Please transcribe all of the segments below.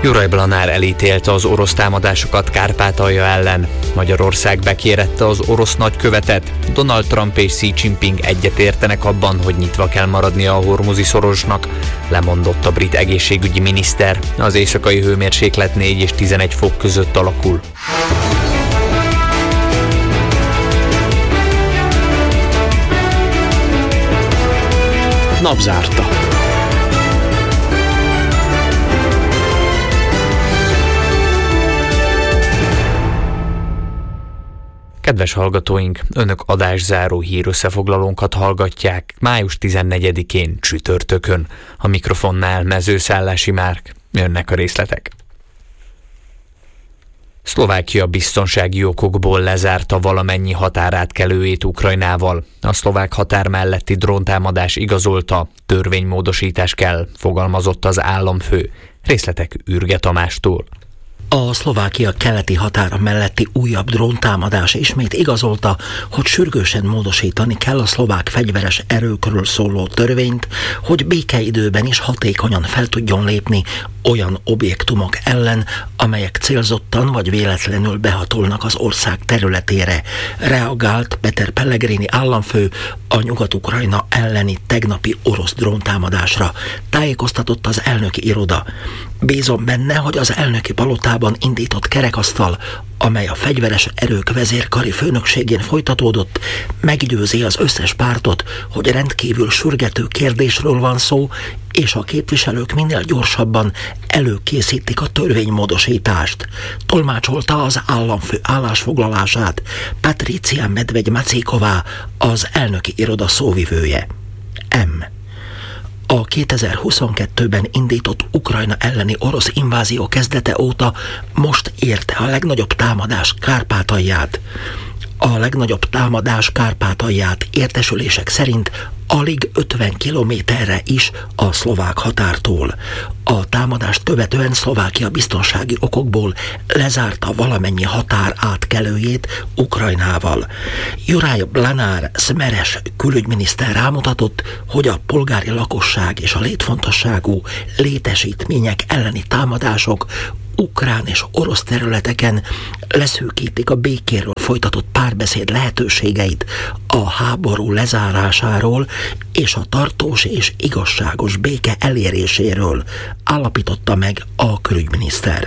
Juraj Blanár elítélte az orosz támadásokat Kárpátalja ellen. Magyarország bekérette az orosz nagykövetet. Donald Trump és Xi Jinping egyetértenek abban, hogy nyitva kell maradnia a Hormuzi szorosnak, lemondott a brit egészségügyi miniszter. Az éjszakai hőmérséklet 4 és 11 fok között alakul. Napzárta. Kedves hallgatóink, Önök adászáró hírösszefoglalónkat hallgatják május 14-én csütörtökön. A mikrofonnál Mezőszállási Márk. Jönnek a részletek. Szlovákia biztonsági okokból lezárta valamennyi határátkelőjét Ukrajnával. A szlovák határ melletti dróntámadás igazolta, törvénymódosítás kell, fogalmazott az államfő. Részletek Ürge Tamástól. A Szlovákia keleti határa melletti újabb dróntámadás ismét igazolta, hogy sürgősen módosítani kell a szlovák fegyveres erőkről szóló törvényt, hogy békeidőben is hatékonyan fel tudjon lépni olyan objektumok ellen, amelyek célzottan vagy véletlenül behatolnak az ország területére, reagált Peter Pellegrini államfő a Nyugat-Ukrajna elleni tegnapi orosz dróntámadásra. Tájékoztatott az elnöki iroda. Bízom benne, hogy az elnöki palotában indított kerekasztal, amely a fegyveres erők vezérkari főnökségén folytatódott, meggyőzi az összes pártot, hogy rendkívül sürgető kérdésről van szó, és a képviselők minél gyorsabban előkészítik a törvénymódosítást. Tolmácsolta az államfő állásfoglalását Patricia Medvegy-Macéková, az elnöki iroda szóvivője. A 2022-ben indított Ukrajna elleni orosz invázió kezdete óta most érte a legnagyobb támadás Kárpátalját. A legnagyobb támadás Kárpátalját értesülések szerint alig 50 kilométerre is a szlovák határtól. A támadást követően Szlovákia biztonsági okokból lezárta valamennyi határ átkelőjét Ukrajnával. Juraj Blanár szmeres külügyminiszter rámutatott, hogy a polgári lakosság és a létfontosságú létesítmények elleni támadások ukrán és orosz területeken leszűkítik a békéről folytatott párbeszéd lehetőségeit, a háború lezárásáról és a tartós és igazságos béke eléréséről, állapította meg a külügyminiszter.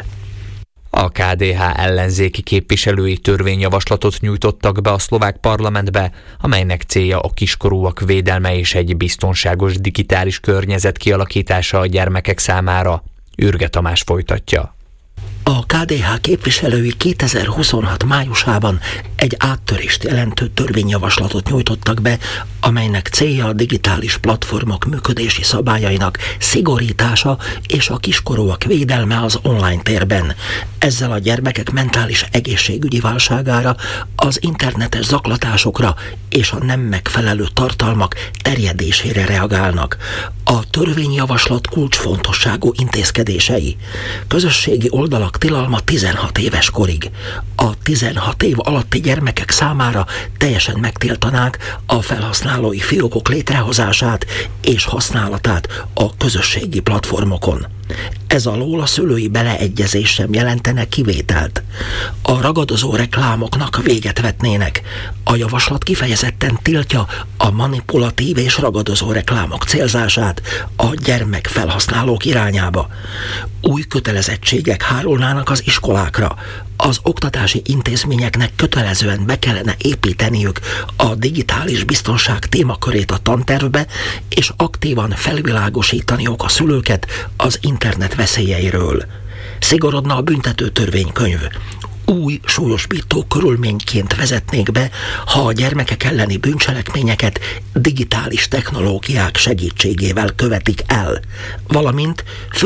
A KDH ellenzéki képviselői törvényjavaslatot nyújtottak be a szlovák parlamentbe, amelynek célja a kiskorúak védelme és egy biztonságos digitális környezet kialakítása a gyermekek számára. Ürge Tamás folytatja. A KDH képviselői 2026 májusában egy áttörést jelentő törvényjavaslatot nyújtottak be, amelynek célja a digitális platformok működési szabályainak szigorítása és a kiskorúak védelme az online térben. Ezzel a gyermekek mentális egészségügyi válságára, az internetes zaklatásokra és a nem megfelelő tartalmak terjedésére reagálnak. A törvényjavaslat kulcsfontosságú intézkedései. Közösségi oldalak tilalma 16 éves korig. A 16 év alatti gyermekek számára teljesen megtiltanák a felhasználói fiókok létrehozását és használatát a közösségi platformokon. Ez alól a szülői beleegyezés sem jelentene kivételt. A ragadozó reklámoknak véget vetnének. A javaslat kifejezetten tiltja a manipulatív és ragadozó reklámok célzását a gyermek felhasználók irányába. Új kötelezettségek hárulnának az iskolákra. Az oktatási intézményeknek kötelezően be kellene építeniük a digitális biztonság témakörét a tantervbe, és aktívan felvilágosítaniuk a szülőket az internet veszélyeiről. Szigorodna a büntető törvénykönyv. Új súlyosbító körülményként vezetnék be, ha a gyermekek elleni bűncselekményeket digitális technológiák segítségével követik el, valamint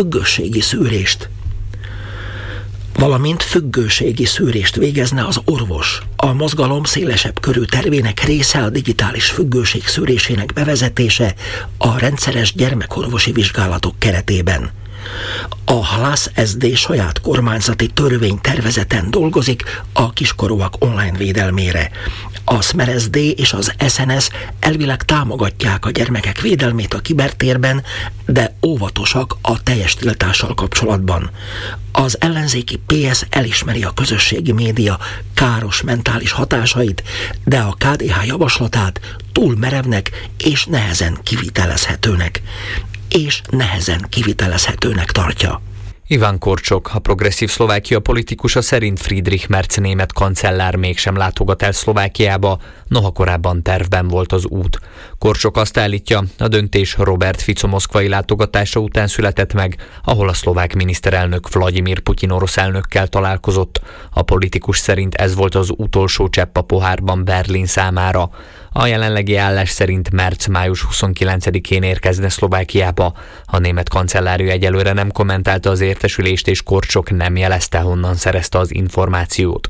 függőségi szűrést végezne az orvos. A mozgalom szélesebb körű tervének része a digitális függőség szűrésének bevezetése a rendszeres gyermekorvosi vizsgálatok keretében. A Hlász SD saját kormányzati törvénytervezeten dolgozik a kiskorúak online védelmére. A Smer SD és az SNS elvileg támogatják a gyermekek védelmét a kibertérben, de óvatosak a teljes tiltással kapcsolatban. Az ellenzéki PS elismeri a közösségi média káros mentális hatásait, de a KDH javaslatát túl merevnek és nehezen kivitelezhetőnek tartja. Iván Korcsok, a Progresszív Szlovákia politikusa szerint Friedrich Merz német kancellár mégsem látogat el Szlovákiába, noha korábban tervben volt az út. Korcsok azt állítja, a döntés Robert Fico moszkvai látogatása után született meg, ahol a szlovák miniszterelnök Vladimir Putyin orosz elnökkel találkozott. A politikus szerint ez volt az utolsó csepp a pohárban Berlin számára. A jelenlegi állás szerint Merz május 29-én érkezne Szlovákiába. A német kancellárja egyelőre nem kommentálta az értesülést, és Korcsok nem jelezte, honnan szerezte az információt.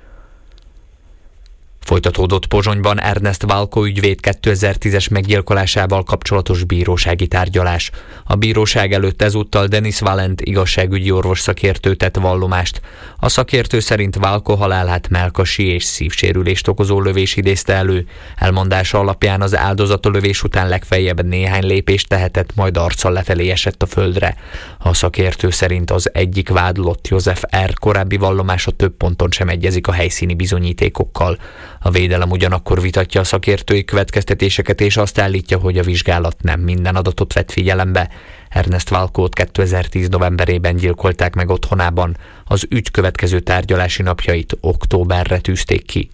Folytatódott Pozsonyban Ernest Valko ügyvéd 2010-es meggyilkolásával kapcsolatos bírósági tárgyalás. A bíróság előtt ezúttal Denis Valent igazságügyi orvos szakértő tett vallomást. A szakértő szerint Valko halálát mellkasi és szívsérülést okozó lövés idézte elő. Elmondása alapján az áldozat a lövés után legfeljebb néhány lépést tehetett, majd arccal lefelé esett a földre. A szakértő szerint az egyik vádlott, József R. korábbi vallomása több ponton sem egyezik a helyszíni bizonyítékokkal. A védelem ugyanakkor vitatja a szakértői következtetéseket, és azt állítja, hogy a vizsgálat nem minden adatot vett figyelembe. Ernest Valkót 2010 novemberében gyilkolták meg otthonában. Az ügy következő tárgyalási napjait októberre tűzték ki.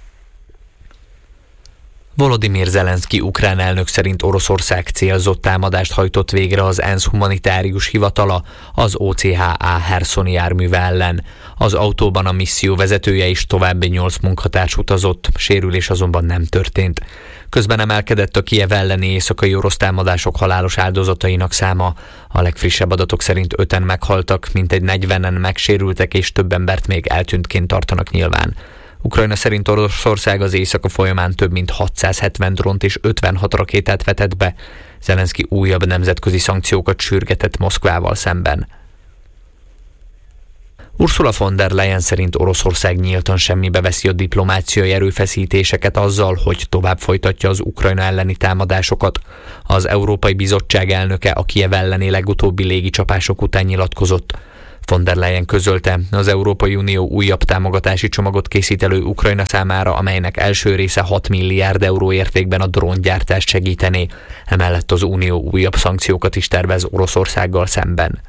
Volodymyr Zelenszky ukrán elnök szerint Oroszország célzott támadást hajtott végre az ENSZ humanitárius hivatala az OCHA Herszoni járműve ellen. Az autóban a misszió vezetője is további 8 munkatárs utazott, sérülés azonban nem történt. Közben emelkedett a Kijev elleni éjszakai orosz támadások halálos áldozatainak száma. A legfrissebb adatok szerint 5-en meghaltak, mintegy 40-en megsérültek, és több embert még eltűntként tartanak nyilván. Ukrajna szerint Oroszország az éjszaka folyamán több mint 670 drónt és 56 rakétát vetett be. Zelenszky újabb nemzetközi szankciókat sürgetett Moszkvával szemben. Ursula von der Leyen szerint Oroszország nyíltan semmibe veszi a diplomáciai erőfeszítéseket azzal, hogy tovább folytatja az Ukrajna elleni támadásokat. Az Európai Bizottság elnöke a Kijev elleni legutóbbi légicsapások után nyilatkozott. Von der Leyen közölte, az Európai Unió újabb támogatási csomagot készít elő Ukrajna számára, amelynek első része 6 milliárd euró értékben a dróngyártást segítené. Emellett az Unió újabb szankciókat is tervez Oroszországgal szemben.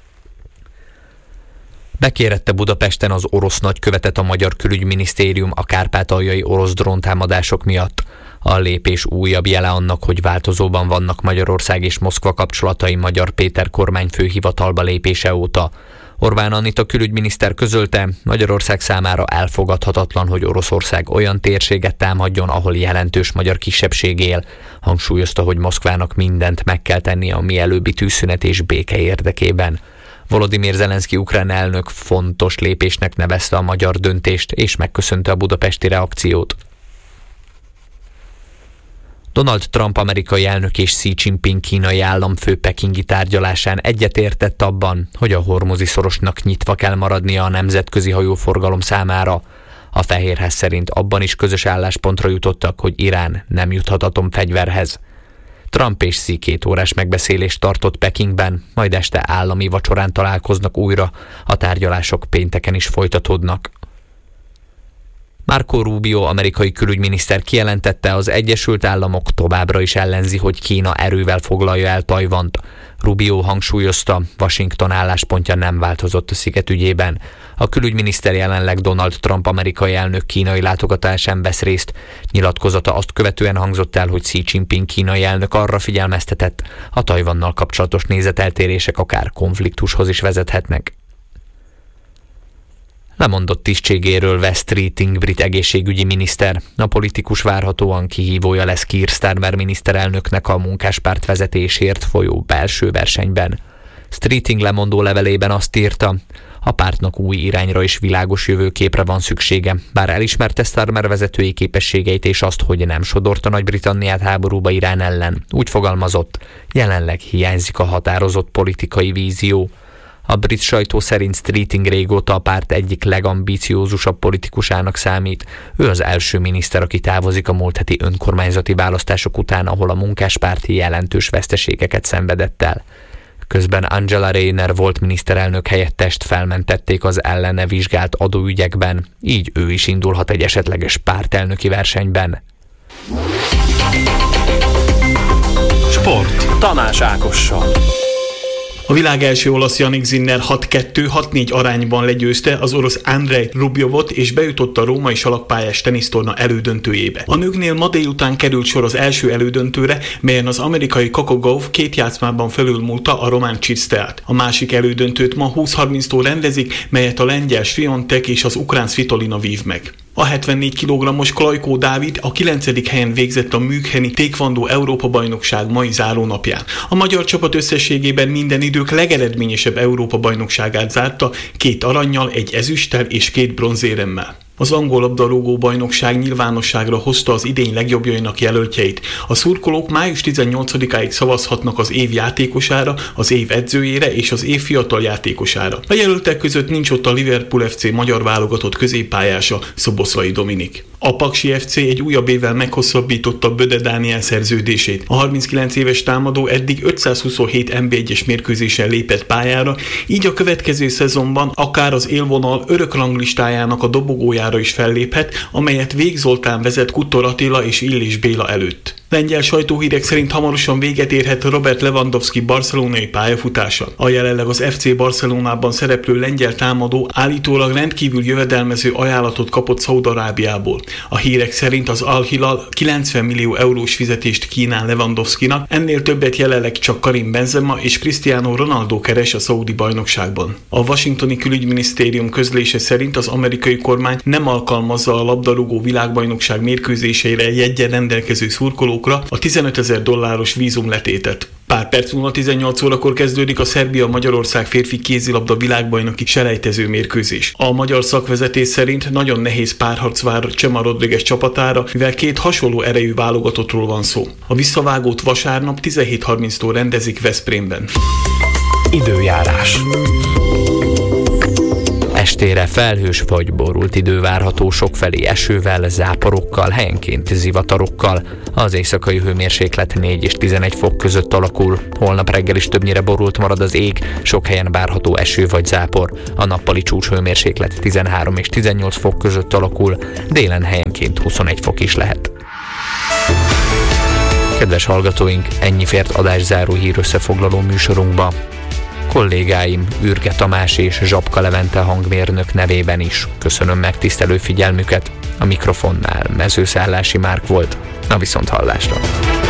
Bekérette Budapesten az orosz nagykövetet a Magyar Külügyminisztérium a kárpátaljai orosz dróntámadások miatt. A lépés újabb jele annak, hogy változóban vannak Magyarország és Moszkva kapcsolatai Magyar Péter kormányfő hivatalba lépése óta. Orbán Anita külügyminiszter közölte, Magyarország számára elfogadhatatlan, hogy Oroszország olyan térséget támadjon, ahol jelentős magyar kisebbség él. Hangsúlyozta, hogy Moszkvának mindent meg kell tennie a mielőbbi tűzszünet és béke érdekében. Volodymyr Zelenszky ukrán elnök fontos lépésnek nevezte a magyar döntést, és megköszönte a budapesti reakciót. Donald Trump amerikai elnök és Xi Jinping kínai államfő pekingi tárgyalásán egyetértett abban, hogy a Hormuzi-szorosnak nyitva kell maradnia a nemzetközi hajóforgalom számára. A Fehérház szerint abban is közös álláspontra jutottak, hogy Irán nem juthat atomfegyverhez. Trump és Xi 2 órás megbeszélést tartott Pekingben, majd este állami vacsorán találkoznak újra, a tárgyalások pénteken is folytatódnak. Marco Rubio amerikai külügyminiszter kijelentette, az Egyesült Államok továbbra is ellenzi, hogy Kína erővel foglalja el Tajvant. Rubio hangsúlyozta, Washington álláspontja nem változott a sziget ügyében. A külügyminiszter jelenleg Donald Trump amerikai elnök kínai látogatásán vesz részt. Nyilatkozata azt követően hangzott el, hogy Xi Jinping kínai elnök arra figyelmeztetett, a Tajvannal kapcsolatos nézeteltérések akár konfliktushoz is vezethetnek. Lemondott tisztségéről Wes Streeting brit egészségügyi miniszter. A politikus várhatóan kihívója lesz Keir Starmer miniszterelnöknek a munkáspárt vezetésért folyó belső versenyben. Streeting lemondó levelében azt írta, a pártnak új irányra és világos jövőképre van szüksége, bár elismerte Starmer vezetői képességeit és azt, hogy nem sodorta Nagy-Britanniát háborúba Irán ellen. Úgy fogalmazott, jelenleg hiányzik a határozott politikai vízió. A brit sajtó szerint Streeting régóta a párt egyik legambiciózusabb politikusának számít. Ő az első miniszter, aki távozik a múlt heti önkormányzati választások után, ahol a munkáspárt jelentős veszteségeket szenvedett el. Közben Angela Rayner volt miniszterelnök helyettest felmentették az ellene vizsgált adóügyekben, így ő is indulhat egy esetleges pártelnöki versenyben. Sport. Tamás Ákossal. A világ első olasz Jannik Sinner 6-2, 6-4 arányban legyőzte az orosz Andrei Rublevot és bejutott a római salakpályás tenisztorna elődöntőjébe. A nőknél ma délután került sor az első elődöntőre, melyen az amerikai Coco Gauff 2 játszmában felülmúlta a román Csiszteát. A másik elődöntőt ma 20:30-tól rendezik, melyet a lengyel Swiatek és az ukrán Svitolina vív meg. A 74 kg-os Klajkó Dávid a 9. helyen végzett a müncheni Taekwondo Európa-bajnokság mai zárónapján. A magyar csapat összességében minden idők legeredményesebb Európa-bajnokságát zárta 2 arannyal, 1 ezüsttel és 2 bronzéremmel. Az angol labdarúgó bajnokság nyilvánosságra hozta az idény legjobbjainak jelöltjeit. A szurkolók május 18-áig szavazhatnak az év játékosára, az év edzőjére és az év fiatal játékosára. A jelöltek között nincs ott a Liverpool FC magyar válogatott középpályása, Szoboszlai Dominik. A Paksi FC egy újabb évvel meghosszabbította Böde Dániel szerződését. A 39 éves támadó eddig 527 NB1-es mérkőzésen lépett pályára, így a következő szezonban akár az élvonal örökranglistájának a dobogójára is felléphet, amelyet Vég Zoltán vezet Kutor Attila és Illés Béla előtt. Lengyel sajtóhírek szerint hamarosan véget érhet Robert Lewandowski barcelonai pályafutása. A jelenleg az FC Barcelonában szereplő lengyel támadó állítólag rendkívül jövedelmező ajánlatot kapott Szaúd-Arábiából. A hírek szerint az Al Hilal 90 millió eurós fizetést kínál Lewandowskinak, ennél többet jelenleg csak Karim Benzema és Cristiano Ronaldo keres a szaúdi bajnokságban. A washingtoni külügyminisztérium közlése szerint az amerikai kormány nem alkalmazza a labdarúgó világbajnokság mérkőzéseire jeggyel rendelkező szurkolókra a $15,000 vízumletétet. Pár perc múlva 18 órakor kezdődik a Szerbia-Magyarország férfi kézilabda világbajnoki selejtező mérkőzés. A magyar szakvezetés szerint nagyon nehéz párharc vár Csema Rodriguez csapatára, mivel 2 hasonló erejű válogatottról van szó. A visszavágót vasárnap 17:30-tól rendezik Veszprémben. Időjárás. Estére felhős vagy borult idő várható, sokfelé esővel, záporokkal, helyenként zivatarokkal. Az éjszakai hőmérséklet 4 és 11 fok között alakul. Holnap reggel is többnyire borult marad az ég, sok helyen várható eső vagy zápor. A nappali csúcs hőmérséklet 13 és 18 fok között alakul, délen helyenként 21 fok is lehet. Kedves hallgatóink, ennyi fért adászáró hír összefoglaló műsorunkba. Kollégáim Ürge Tamás és Zsapka Levente hangmérnök nevében is köszönöm megtisztelő figyelmüket. A mikrofonnál Mezőszállási Márk volt. A viszonthallásra.